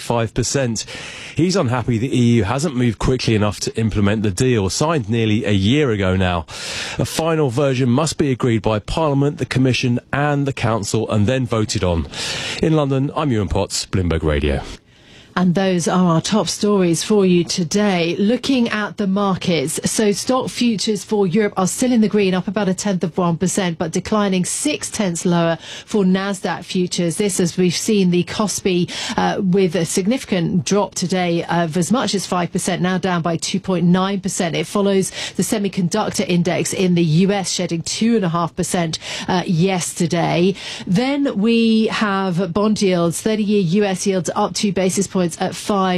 25%. He's unhappy the EU hasn't moved quickly enough to implement the deal, signed nearly a year ago now. A final version must be agreed by Parliament, the Commission and the Council and then voted on. In London, I'm Ewan Potts, Bloomberg Radio. And those are our top stories for you today. Looking at the markets, so stock futures for Europe are still in the green, up about 0.1%, but declining 0.6 lower for Nasdaq futures. This, as we've seen, the Kospi with a significant drop today of as much as 5%, now down by 2.9%. It follows the semiconductor index in the US shedding 2.5% yesterday. Then we have bond yields, 30-year US yields up 2 basis points at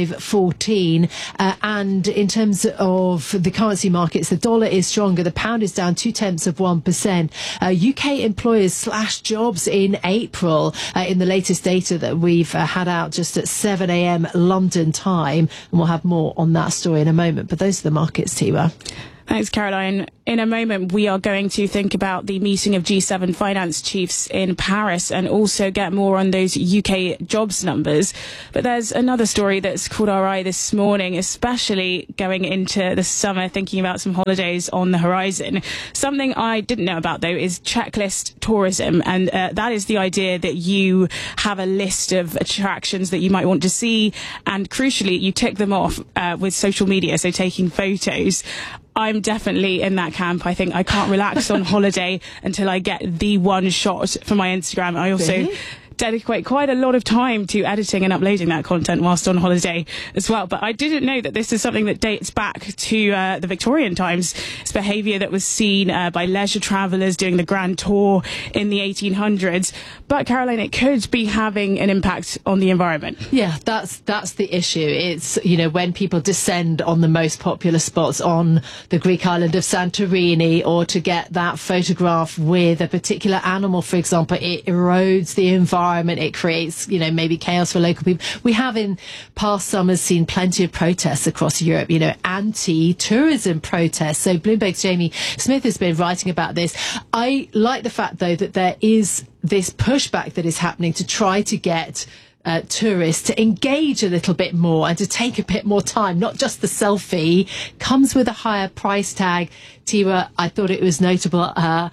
5.14, and in terms of the currency markets, the dollar is stronger. The pound is down 0.2%. UK employers slashed jobs in April in the latest data that we've had out just at 7 a.m. London time, and we'll have more on that story in a moment. But those are the markets, Tiwa. Thanks, Caroline. In a moment, we are going to think about the meeting of G7 finance chiefs in Paris and also get more on those UK jobs numbers. But there's another story that's caught our eye this morning, especially going into the summer, thinking about some holidays on the horizon. Something I didn't know about, though, is checklist tourism. And that is the idea that you have a list of attractions that you might want to see. And crucially, you tick them off with social media, so taking photos. I'm definitely in that camp. I think I can't relax on holiday until I get the one shot for my Instagram. I also dedicate quite a lot of time to editing and uploading that content whilst on holiday as well. But I didn't know that this is something that dates back to the Victorian times. It's behaviour that was seen by leisure travellers doing the Grand Tour in the 1800s. But Caroline, it could be having an impact on the environment. Yeah, that's the issue. It's, you know, when people descend on the most popular spots on the Greek island of Santorini, or to get that photograph with a particular animal, for example, it erodes the environment. It creates, you know, maybe chaos for local people. We have in past summers seen plenty of protests across Europe, you know, anti-tourism protests. So Bloomberg's Jamie Smith has been writing about this. I like the fact, though, that there is this pushback that is happening to try to get tourists to engage a little bit more and to take a bit more time, not just the selfie. Comes with a higher price tag. Tiwa, I thought it was notable.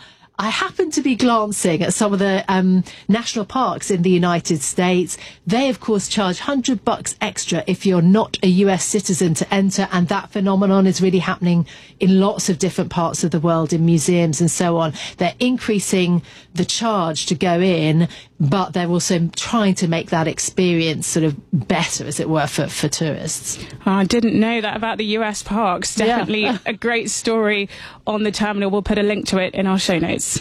I happened to be glancing at some of the national parks in the United States. They, of course, charge $100 extra if you're not a US citizen to enter, and that phenomenon is really happening in lots of different parts of the world, in museums and so on. They're increasing the charge to go in, but they're also trying to make that experience sort of better, as it were, for tourists. Oh, I didn't know that about the US parks. Definitely a great story on the terminal. We'll put a link to it in our show notes.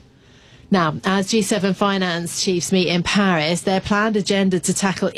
Now, as G7 finance chiefs meet in Paris, their planned agenda to tackle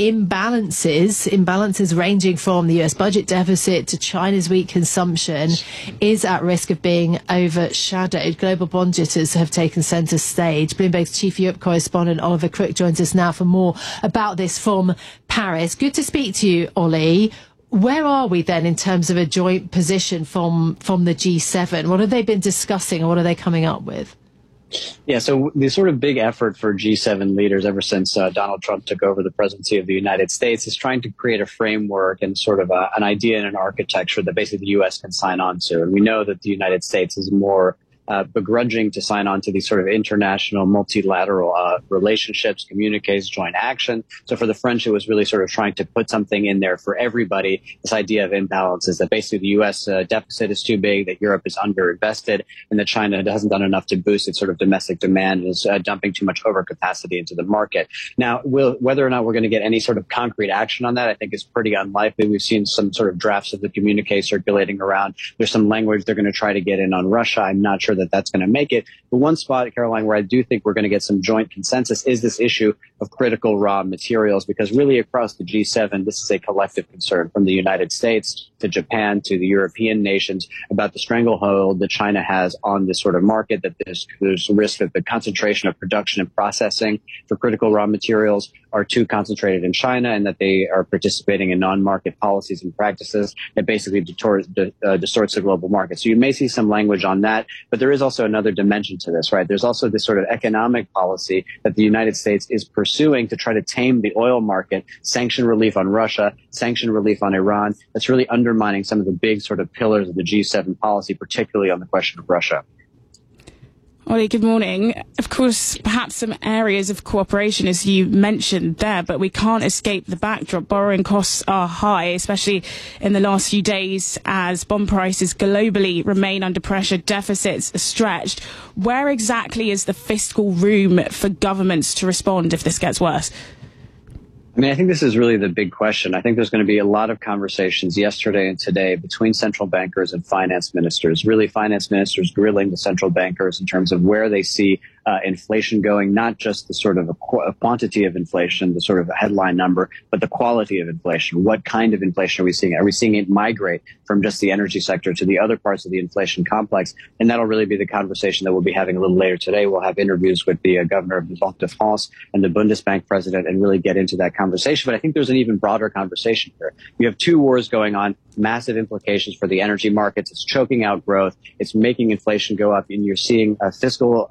imbalances ranging from the US budget deficit to China's weak consumption is at risk of being overshadowed. Global bond jitters have taken centre stage. Bloomberg's chief Europe correspondent Oliver Crook joins us now for more about this from Paris. Good to speak to you, Ollie. Where are we then in terms of a joint position from the G7? What have they been discussing and what are they coming up with? Yeah, so the sort of big effort for G7 leaders ever since Donald Trump took over the presidency of the United States is trying to create a framework and sort of an idea and an architecture that basically the U.S. can sign on to. And we know that the United States is more begrudging to sign on to these sort of international multilateral relationships, communiques, joint action. So for the French, it was really sort of trying to put something in there for everybody. This idea of imbalances, that basically the U.S. Deficit is too big, that Europe is underinvested, and that China hasn't done enough to boost its sort of domestic demand and is dumping too much overcapacity into the market. Now, whether or not we're going to get any sort of concrete action on that, I think is pretty unlikely. We've seen some sort of drafts of the communique circulating around. There's some language they're going to try to get in on Russia. I'm not sure that that's going to make it. But one spot, Caroline, where I do think we're going to get some joint consensus is this issue of critical raw materials, because really across the G7, this is a collective concern from the United States to Japan to the European nations about the stranglehold that China has on this sort of market, that there's risk that the concentration of production and processing for critical raw materials are too concentrated in China, and that they are participating in non-market policies and practices that basically distorts the global market. So you may see some language on that, but there is also another dimension to this, right? There's also this sort of economic policy that the United States is pursuing to try to tame the oil market, sanction relief on Russia, sanction relief on Iran. That's really undermining some of the big sort of pillars of the G7 policy, particularly on the question of Russia. Ollie, good morning. Of course, perhaps some areas of cooperation, as you mentioned there, but we can't escape the backdrop. Borrowing costs are high, especially in the last few days as bond prices globally remain under pressure, deficits are stretched. Where exactly is the fiscal room for governments to respond if this gets worse? I mean, I think this is really the big question. I think there's going to be a lot of conversations yesterday and today between central bankers and finance ministers, really finance ministers grilling the central bankers in terms of where they see inflation going, not just the sort of a quantity of inflation, the sort of headline number, but the quality of inflation. What kind of inflation are we seeing? Are we seeing it migrate from just the energy sector to the other parts of the inflation complex? And that'll really be the conversation that we'll be having a little later today. We'll have interviews with the governor of the Banque de France and the Bundesbank president and really get into that conversation. But I think there's an even broader conversation here. You have two wars going on, massive implications for the energy markets. It's choking out growth. It's making inflation go up, and you're seeing fiscal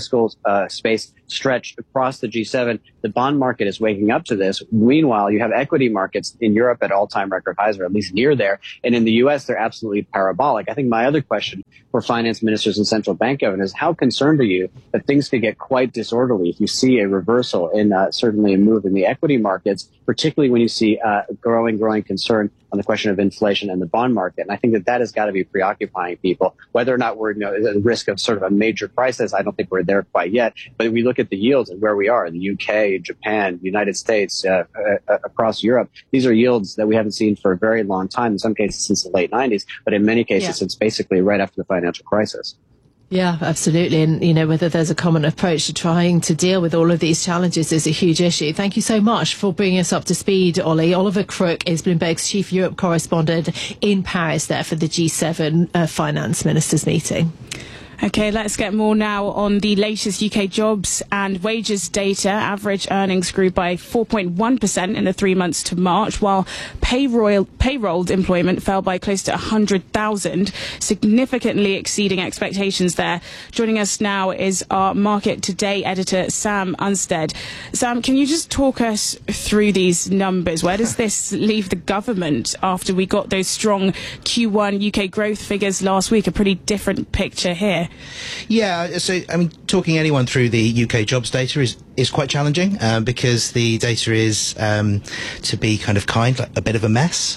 space stretched across the G7. The bond market is waking up to this. Meanwhile, you have equity markets in Europe at all-time record highs, or at least near there. And in the U.S., they're absolutely parabolic. I think my other question for finance ministers and central bank governors is how concerned are you that things could get quite disorderly if you see a reversal in certainly a move in the equity markets, particularly when you see growing concern on the question of inflation and the bond market. And I think that has got to be preoccupying people. Whether or not we're at the risk of sort of a major crisis, I don't think we're there quite yet. But if we look at the yields and where we are in the UK, Japan, United States, across Europe, these are yields that we haven't seen for a very long time, in some cases since the late 90s, but in many cases since basically right after the financial crisis. Yeah, absolutely. And, whether there's a common approach to trying to deal with all of these challenges is a huge issue. Thank you so much for bringing us up to speed, Ollie. Oliver Crook is Bloomberg's chief Europe correspondent in Paris there for the G7 finance ministers meeting. Okay, let's get more now on the latest UK jobs and wages data. Average earnings grew by 4.1% in the 3 months to March, while payrolled employment fell by close to 100,000, significantly exceeding expectations there. Joining us now is our Market Today editor, Sam Unstead. Sam, can you just talk us through these numbers? Where does this leave the government after we got those strong Q1 UK growth figures last week? A pretty different picture here. Yeah, so talking anyone through the UK jobs data is quite challenging because the data is, to be like a bit of a mess.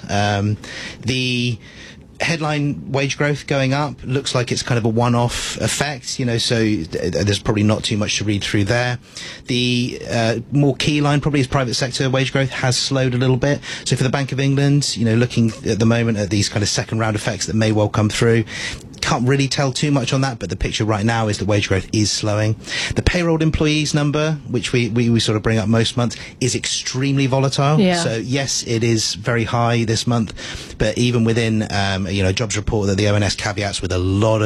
The headline wage growth going up looks like it's kind of a one-off effect, so there's probably not too much to read through there. The more key line probably is private sector wage growth has slowed a little bit. So for the Bank of England, looking at the moment at these kind of second round effects that may well come through, can't really tell too much on that, but the picture right now is that wage growth is slowing. The payrolled employees number, which we sort of bring up most months, is extremely volatile. Yeah. So yes, it is very high this month, but even within a jobs report that the ONS caveats with a lot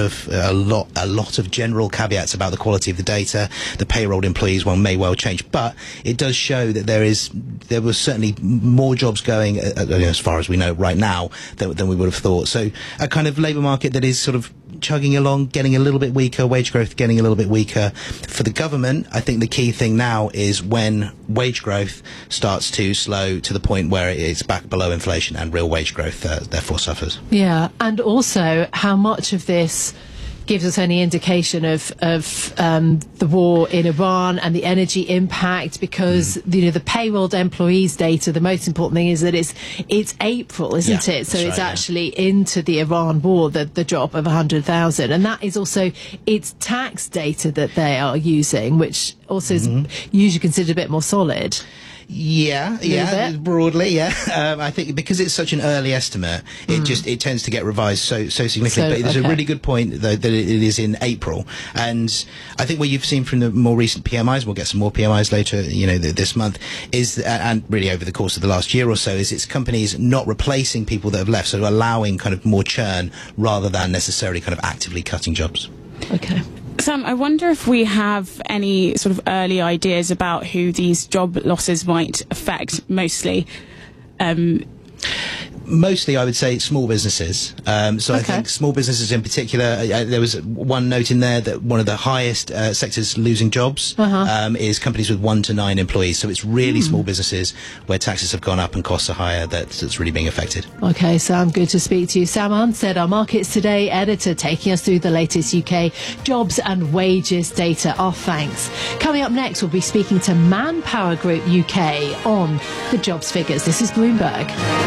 of general caveats about the quality of the data, the payrolled employees one may well change, but it does show that there was certainly more jobs going as far as we know right now than we would have thought. So a kind of labour market that is sort of chugging along, getting a little bit weaker, wage growth getting a little bit weaker. For the government, I think the key thing now is when wage growth starts to slow to the point where it's back below inflation and real wage growth therefore suffers. Yeah, and also how much of this gives us any indication of the war in Iran and the energy impact, because the payrolled employees data, the most important thing is that it's April, isn't it? So it's actually into the Iran war, the drop of 100,000, and that is also it's tax data that they are using, which also is usually considered a bit more solid. Yeah, broadly, yeah. I think because it's such an early estimate, it tends to get revised so significantly. But there's a really good point though, that it is in April, and I think what you've seen from the more recent PMIs, we'll get some more PMIs later, this month, is and really over the course of the last year or so, is it's companies not replacing people that have left, so allowing kind of more churn rather than necessarily kind of actively cutting jobs. Okay. Sam, I wonder if we have any sort of early ideas about who these job losses might affect mostly. Mostly, I would say small businesses. I think small businesses in particular, there was one note in there that one of the highest sectors losing jobs is companies with 1 to 9 employees. So it's really small businesses where taxes have gone up and costs are higher that's really being affected. Okay, Sam, good to speak to you. Sam Unstead, our Markets Today editor, taking us through the latest UK jobs and wages data. Our thanks. Coming up next, we'll be speaking to Manpower Group UK on the jobs figures. This is Bloomberg.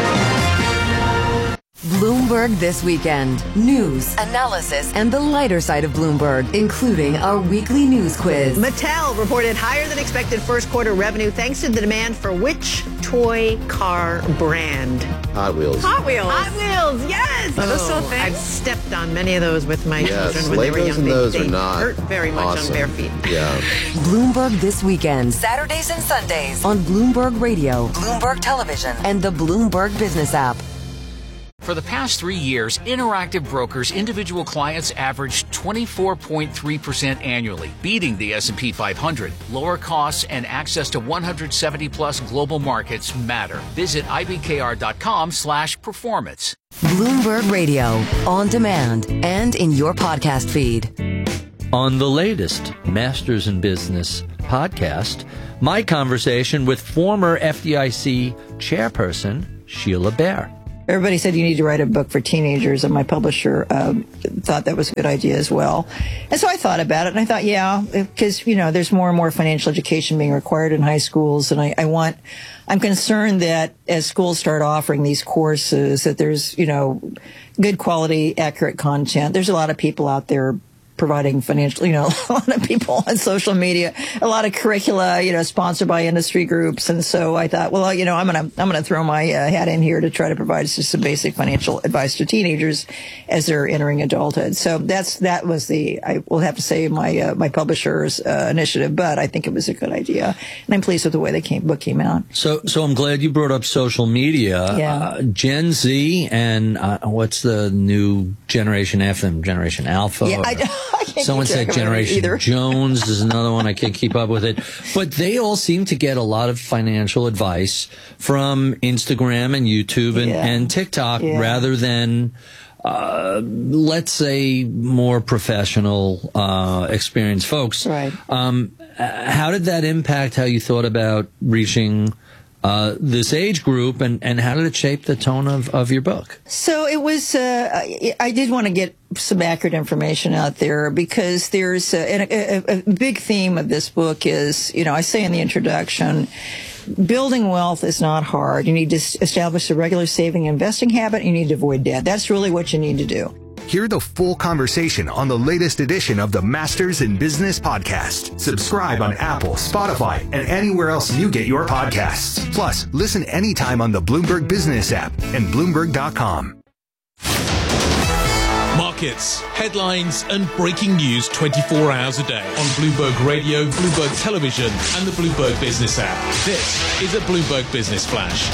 Bloomberg This Weekend. News, analysis, and the lighter side of Bloomberg, including our weekly news quiz. Mattel reported higher than expected first quarter revenue thanks to the demand for which toy car brand? Hot Wheels. Hot Wheels. Hot Wheels, yes. Are those still a thing? I've stepped on many of those with my children when they were young. Those they are not hurt very much on bare feet. Yeah. Bloomberg This Weekend. Saturdays and Sundays on Bloomberg Radio, Bloomberg Television, and the Bloomberg Business app. For the past 3 years, Interactive Brokers individual clients averaged 24.3% annually, beating the S&P 500. Lower costs and access to 170-plus global markets matter. Visit ibkr.com/performance. Bloomberg Radio, on demand, and in your podcast feed. On the latest Masters in Business podcast, my conversation with former FDIC chairperson Sheila Bair. Everybody said you need to write a book for teenagers, and my publisher thought that was a good idea as well. And so I thought about it, and I thought, yeah, because, there's more and more financial education being required in high schools, and I'm concerned that as schools start offering these courses, that there's, good quality, accurate content. There's a lot of people out there providing financial, a lot of people on social media, a lot of curricula, sponsored by industry groups. And so I thought, well, I'm going to throw my hat in here to try to provide just some basic financial advice to teenagers as they're entering adulthood. So that was I will have to say my publisher's initiative, but I think it was a good idea. And I'm pleased with the way the book came out. So I'm glad you brought up social media. Yeah. Gen Z and what's the new Generation F and Generation Alpha? Yeah, someone said Generation Jones. There's another one. I can't keep up with it. But they all seem to get a lot of financial advice from Instagram and YouTube and TikTok rather than, let's say, more professional, experienced folks. Right. How did that impact how you thought about reaching this age group, and how did it shape the tone of your book? So it was, I did want to get some accurate information out there because there's a big theme of this book is, I say in the introduction, building wealth is not hard. You need to establish a regular saving and investing habit. You need to avoid debt. That's really what you need to do. Hear the full conversation on the latest edition of the Masters in Business podcast. Subscribe on Apple, Spotify, and anywhere else you get your podcasts. Plus, listen anytime on the Bloomberg Business app and Bloomberg.com. Markets, headlines, and breaking news 24 hours a day on Bloomberg Radio, Bloomberg Television, and the Bloomberg Business app. This is a Bloomberg Business Flash.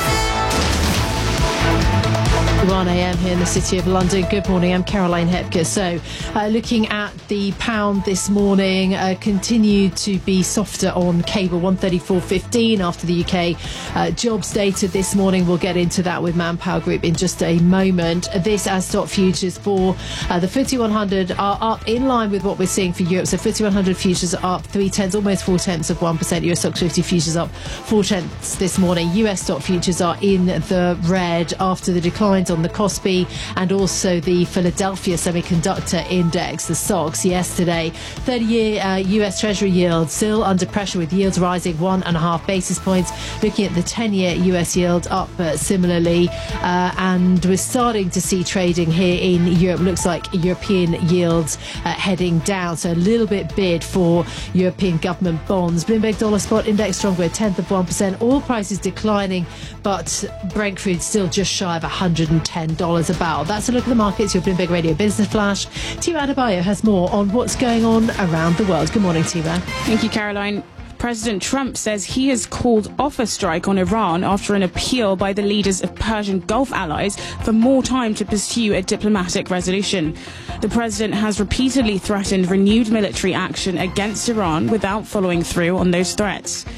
1 a.m. here in the City of London. Good morning, I'm Caroline Hepker. So looking at the pound this morning, continued to be softer on cable, 134.15 after the UK jobs data this morning. We'll get into that with Manpower Group in just a moment. This as stock futures for the FTSE 100 are up in line with what we're seeing for Europe. So FTSE 100 futures are up 0.3, almost 0.4%. US stock 50 futures up 0.4 this morning. US stock futures are in the red after the declines on the Kospi and also the Philadelphia Semiconductor Index, the SOX, yesterday. 30-year US Treasury yield still under pressure with yields rising 1.5 basis points. Looking at the 10-year US yield up similarly, and we're starting to see trading here in Europe. Looks like European yields heading down, so a little bit bid for European government bonds. Bloomberg Dollar Spot Index stronger, 1/10%. Oil prices declining, but Brent crude still just shy of $110 a barrel. That's a look at the markets. Your Bloomberg Radio Business Flash. Tima Adebayo has more on what's going on around the world. Good morning, Tima. Thank you, Caroline. President Trump says he has called off a strike on Iran after an appeal by the leaders of Persian Gulf allies for more time to pursue a diplomatic resolution. The president has repeatedly threatened renewed military action against Iran without following through on those threats.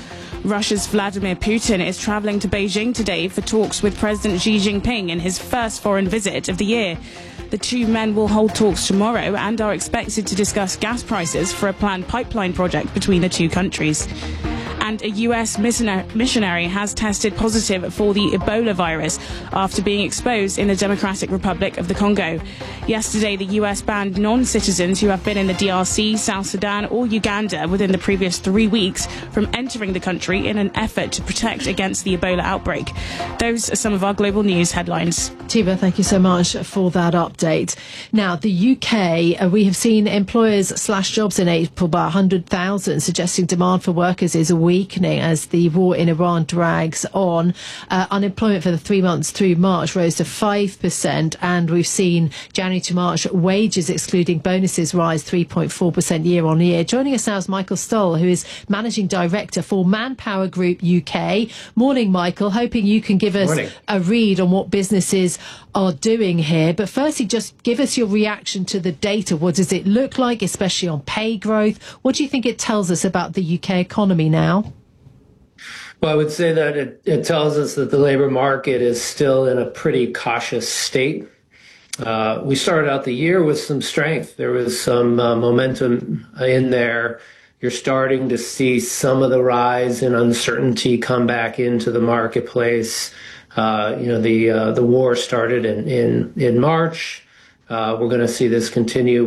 Russia's Vladimir Putin is travelling to Beijing today for talks with President Xi Jinping in his first foreign visit of the year. The two men will hold talks tomorrow and are expected to discuss gas prices for a planned pipeline project between the two countries. And a US missionary has tested positive for the Ebola virus after being exposed in the Democratic Republic of the Congo. Yesterday, the US banned non-citizens who have been in the DRC, South Sudan or Uganda within the previous 3 weeks from entering the country in an effort to protect against the Ebola outbreak. Those are some of our global news headlines. Tiba, thank you so much for that update. Now, the UK, we have seen employers slash jobs in April by 100,000, suggesting demand for workers is weakening as the war in Iran drags on. Unemployment for the 3 months through March rose to 5%, and we've seen January to March wages excluding bonuses rise 3.4% year on year. Joining us now is Michael Stoll, who is Managing Director for Manpower Group UK. Morning, Michael. Hoping you can give us a read on what businesses are doing here. But firstly, just give us your reaction to the data. What does it look like, especially on pay growth? What do you think it tells us about the UK economy now? Well, I would say that it tells us that the labor market is still in a pretty cautious state. We started out the year with some strength. There was some momentum in there. You're starting to see some of the rise in uncertainty come back into the marketplace. The war started in March. We're going to see this continue